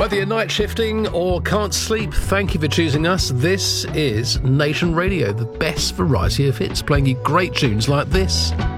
Whether you're night shifting or can't sleep, thank you for choosing us. This is Nation Radio, the best variety of hits, playing you great tunes like this.